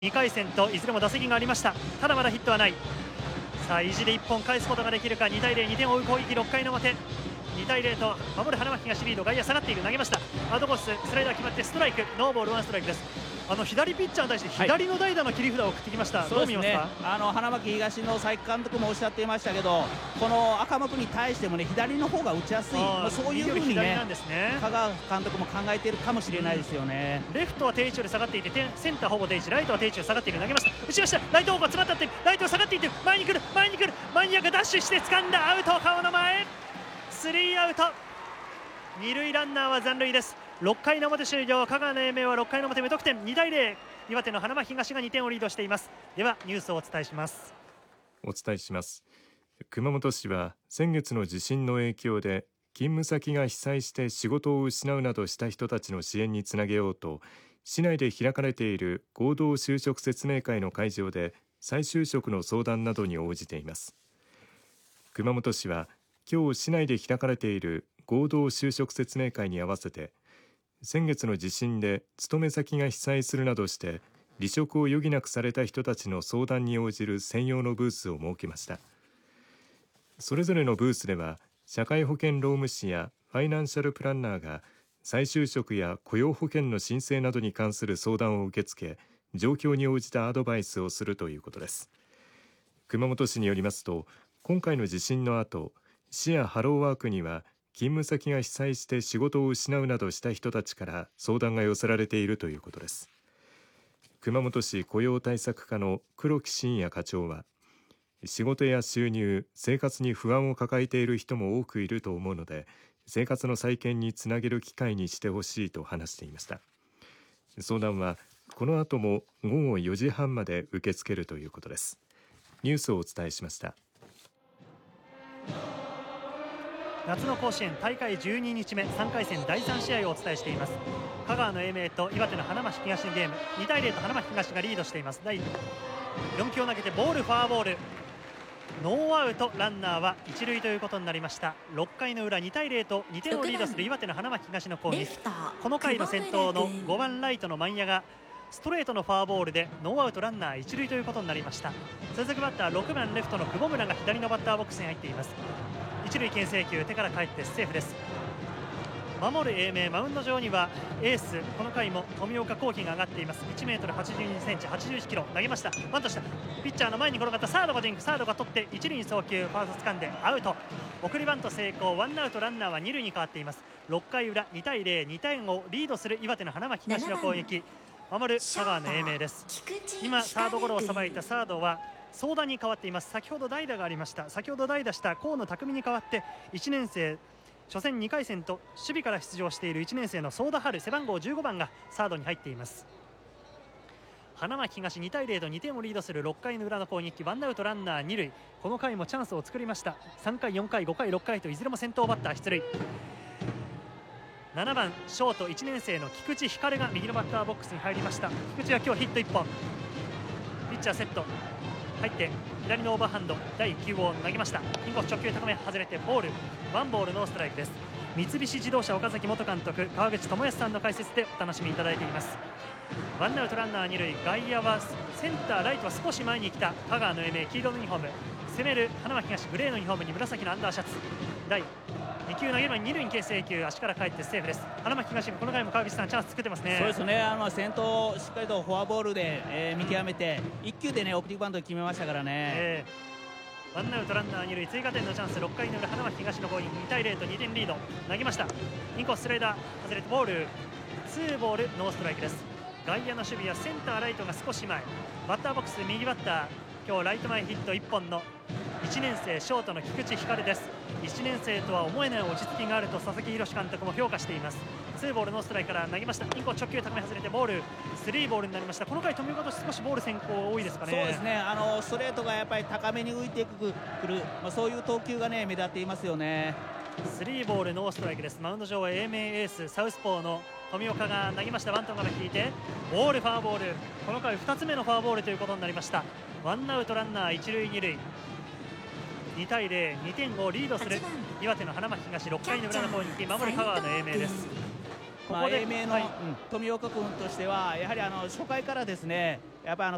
2回戦といずれも打席がありました。ただまだヒットはない。さあ意地で1本返すことができるか。2対0、2点を追う攻撃、6回の表、2対0と守る花巻東リード。外野下がっている。投げました。アウトコーススライダー決まってストライク。ノーボールワンストライクです。左ピッチャーに対して左の代打の切り札を送ってきました。どう見ますか？ 花巻東の佐伯監督もおっしゃっていましたけど、この赤松に対してもね、左の方が打ちやすい、そういうふうにね、香川監督も考えているかもしれないですよね。 レフトは定位置より下がっていて、センターほぼ定位置、ライトは定位置より下がっている。投げました。打ちました。ライト方向詰まったって、ライト下がっていって、前に来る前に来る、マニアがダッシュして掴んだ。アウト、顔の前、スリーアウト。二塁ランナーは残塁です。6回の表終了。香川の英明は6回の表無得点。2対0、岩手の花巻東が2点をリードしています。ではニュースをお伝えします。 熊本市は先月の地震の影響で勤務先が被災して仕事を失うなどした人たちの支援につなげようと、市内で開かれている合同就職説明会の会場で再就職の相談などに応じています。熊本市は今日市内で開かれている合同就職説明会に合わせて、先月の地震で勤め先が被災するなどして離職を余儀なくされた人たちの相談に応じる専用のブースを設けました。それぞれのブースでは社会保険労務士やファイナンシャルプランナーが再就職や雇用保険の申請などに関する相談を受け付け、状況に応じたアドバイスをするということです。熊本市によりますと、今回の地震の後、市やハローワークには勤務先が被災して仕事を失うなどした人たちから相談が寄せられているということです。熊本市雇用対策課の黒木真也課長は、仕事や収入、生活に不安を抱えている人も多くいると思うので、生活の再建につなげる機会にしてほしいと話していました。相談はこの後も午後4時半まで受け付けるということです。ニュースをお伝えしました。 夏の甲子園大会12日目、3回戦第3試合をお伝えしています。香川の英明と岩手の花巻東のゲーム、2対0と花巻東がリードしています。第4球を投げてボール、フォアボール、ノーアウト、ランナーは一塁ということになりました。6回の裏、2対0と2点をリードする岩手の花巻東の攻撃。この回の先頭の5番ライトの万谷がストレートのフォアボールでノーアウトランナー一塁ということになりました。続くバッター6番レフトの久保村が左のバッターボックスに入っています。一塁牽制球、手から返ってセーフです。守る英明、マウンド上にはエース、この回も富岡幸輝が上がっています。 1m82cm、81キロ、投げました。バントした。ピッチャーの前に転がったサードがジンク、サードが取って一塁に送球、ファースト掴んでアウト。送りバント成功、ワンアウトランナーは二塁に変わっています。6回裏、2対0、2点をリードする岩手の花巻東の攻撃。守る香川の英明です。今サードゴロをさばいたサードは相談に変わっています。先ほど代打がありました。先ほど代打した河野拓実に代わって1年生、初戦2回戦と守備から出場している1年生の相田春、背番号15番がサードに入っています。花巻東2対0と2点をリードする6回の裏の攻撃。ワンアウトランナー2塁。この回もチャンスを作りました。3回、4回、5回、6回といずれも先頭バッター出塁。7番ショート1年生の菊池光が右のバッターボックスに入りました。菊池は今日ヒット1本。ピッチャーセット入って左のオーバーハンド第1球を投げました。インコース直球高め外れてボール、ワンボールノーストライクです。三菱自動車岡崎元監督、川口智康さんの解説でお楽しみいただいています。ワンアウトランナー二塁。外野はセンター、ライトは少し前に来た香川の英明、黄色のユニフォーム。攻める花巻東、グレーのユニフォームに紫のアンダーシャツ。第2球投げれば二塁に牽制球、足から帰ってセーフです。花巻東、この回も川口さんチャンス作ってますね。 そうですね、先頭をしっかりとフォアボールで、見極めて1球でね送りバント決めましたからね。 ワンアウトランナー二塁、追加点のチャンス。6回の裏、花巻東の攻撃、2対0と2点リード。投げました。インコーススライダー外れてボール、ツーボールノーストライクです。外野の守備はセンター、ライトが少し前。バッターボックス右バッター、今日ライト前ヒット1本の1年生ショートの菊池光です。1年生とは思えない落ち着きがあると佐々木宏監督も評価しています。ツーボールノーストライクから投げました。インコース直球高め外れてボール、スリーボールになりました。この回富岡と少しボール先行多いですかね。 そうですね、ストレートがやっぱり高めに浮いてくる、そういう投球がね目立っていますよね。 スリーボールノーストライクです。マウンド上は英明エースサウスポーの富岡が投げました。バントから引いてボール、ファーボール。この回2つ目のフォアボールということになりました。ワンアウトランナー一塁二塁。2対0、2点をリードする岩手の花巻東、6回の裏の攻撃。守る香川の英明です。 ここで英明の富岡君としてはやはり初回からですね、やっぱり